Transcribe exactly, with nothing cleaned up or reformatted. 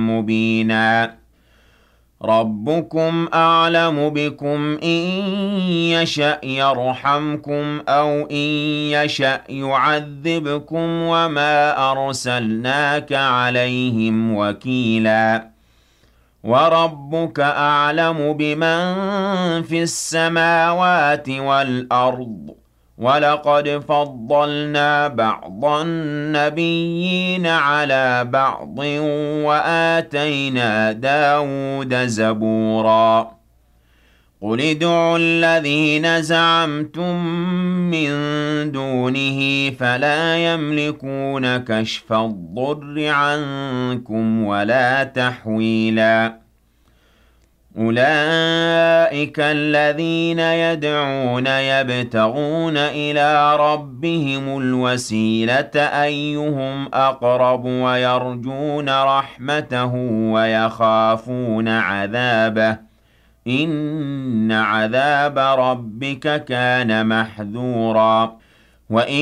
مُبِينًا رَبُّكُمْ أَعْلَمُ بِكُمْ ۖ إِن يَشَأْ يَرْحَمْكُمْ أَوْ إِن يَشَأْ يُعَذِّبْكُمْ ۖ وَمَا أَرْسَلْنَاكَ عَلَيْهِمْ وَكِيلًا وَرَبُّكَ أَعْلَمُ بِمَن فِي السَّمَاوَاتِ وَالْأَرْضِ ۗ وَلَقَدْ فَضَّلْنَا بَعْضَ النَّبِيِّينَ عَلَىٰ بَعْضٍ ۖ وَآتَيْنَا دَاوُودَ زَبُورًا قُلِ ادْعُوا الَّذِينَ زَعَمْتُم مِّن دُونِهِ فَلَا يَمْلِكُونَ كَشْفَ الضُّرِّ عَنكُمْ وَلَا تَحْوِيلًا أُولَٰئِكَ الَّذِينَ يَدْعُونَ يَبْتَغُونَ إِلَىٰ رَبِّهِمُ الْوَسِيلَةَ أَيُّهُمْ أَقْرَبُ وَيَرْجُونَ رَحْمَتَهُ وَيَخَافُونَ عَذَابَهُ ۚ إِنَّ عَذَابَ رَبِّكَ كَانَ مَحْذُورًا وَإِن